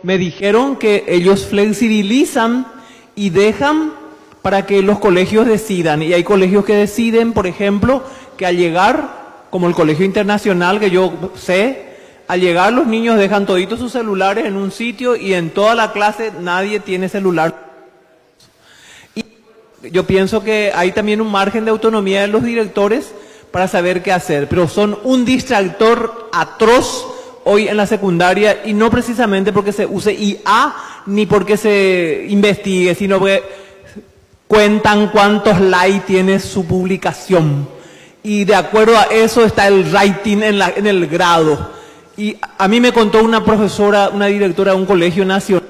me dijeron que ellos flexibilizan y dejan para que los colegios decidan. Y hay colegios que deciden, por ejemplo, que al llegar, como el colegio internacional que yo sé, al llegar los niños dejan toditos sus celulares en un sitio y en toda la clase nadie tiene celular. Y yo pienso que hay también un margen de autonomía de los directores para saber qué hacer, pero son un distractor atroz hoy en la secundaria, y no precisamente porque se use IA ni porque se investigue, sino porque cuentan cuántos likes tiene su publicación. Y de acuerdo a eso está el rating en el grado. Y a mí me contó una profesora, una directora de un colegio nacional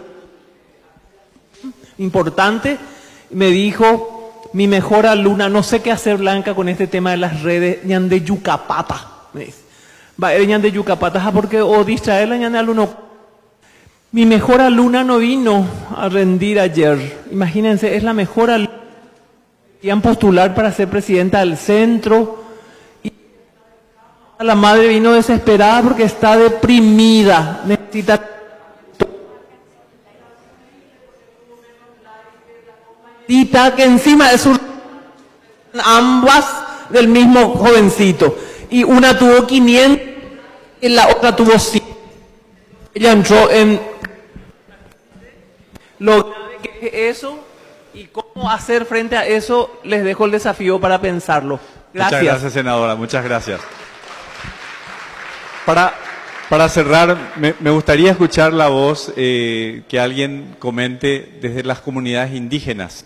importante, me dijo, mi mejor alumna, no sé qué hacer, Blanca, con este tema de las redes, ñan de yucapata, me dice. Va, ñan de yucapata, porque o distraerla, ñan de alumno. Mi mejor alumna no vino a rendir ayer. Imagínense, es la mejor alumna. Iban postular para ser presidenta del centro. Y la madre vino desesperada porque está deprimida. Necesita que encima es ambas del mismo jovencito. Y una tuvo 500 y la otra tuvo 100. Ella entró en lo grave que es eso y cómo hacer frente a eso. Les dejo el desafío para pensarlo. Gracias. Muchas gracias, senadora. Muchas gracias. Para cerrar, me gustaría escuchar la voz que alguien comente desde las comunidades indígenas.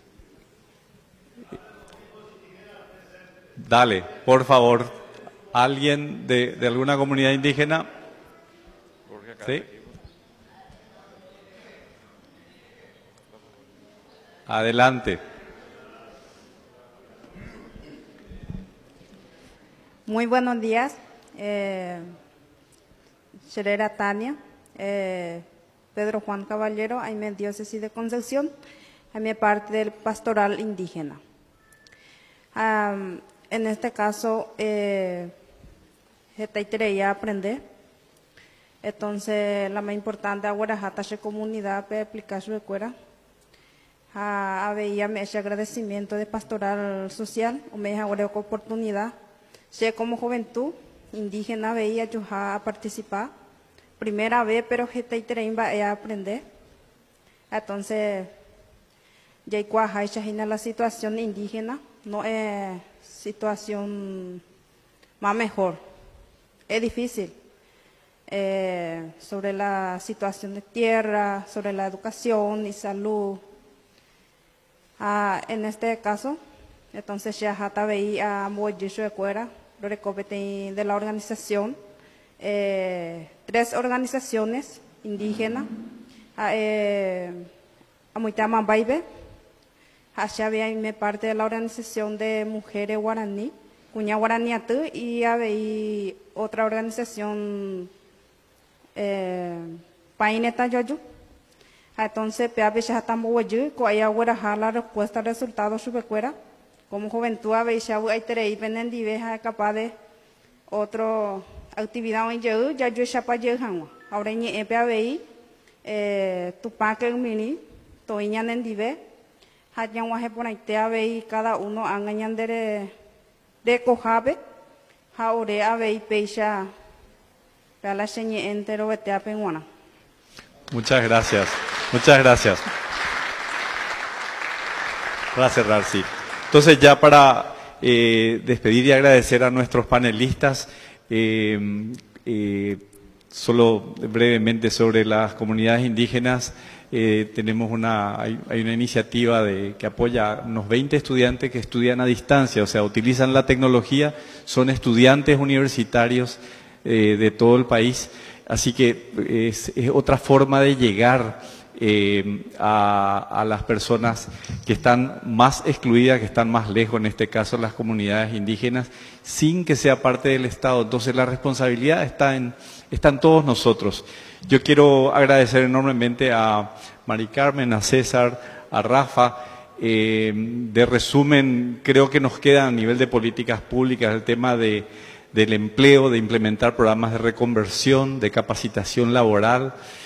Dale, por favor. ¿Alguien de alguna comunidad indígena? ¿Sí? Adelante. Muy buenos días. Sherera Tania, Pedro Juan Caballero, Aime Diócesis de Concepción, Aime parte del pastoral indígena. En este caso, ya aprender. Entonces, la más importante ahora es la comunidad para aplicar su escuela. Había ese agradecimiento de pastoral social, o me ahora oportunidad. Sé como juventud indígena veía yo a participar. Primera vez, pero va a aprender. Entonces, ya cuaja la situación indígena, no es situación más mejor. Es difícil. Sobre la situación de tierra, sobre la educación y salud. En este caso, entonces ya hasta veía a Moyisho de Cuera, lo recopete de la organización, 3 organizaciones indígenas, a Muitama Baibe, allá había parte de la organización de mujeres guaraní, Cuña Guaraní Atú, y había otra organización, Paineta Yoyu. Entonces, ya estamos hoy, la respuesta al resultado subcuera. Como juventud, hay tres vendidas capaz de otra actividad en yo, ya yo chapa yo hanwa. Ahora en EPABI, tu paque mini, toiñan en dive, hayan waje por ahí te abei cada uno angañan de cojabe, haure abei peisha, para la señe entero vete a penguana. Muchas gracias. Muchas gracias. Para cerrar, sí. Entonces, ya para despedir y agradecer a nuestros panelistas, solo brevemente sobre las comunidades indígenas, tenemos hay una iniciativa que apoya a unos 20 estudiantes que estudian a distancia, o sea, utilizan la tecnología, son estudiantes universitarios de todo el país, así que es otra forma de llegar a las personas que están más excluidas, que están más lejos, en este caso las comunidades indígenas, sin que sea parte del Estado. Entonces la responsabilidad está en todos nosotros. Yo quiero agradecer enormemente a Mari Carmen, a César, a Rafa. De resumen, creo que nos queda a nivel de políticas públicas el tema del empleo, de implementar programas de reconversión, de capacitación laboral,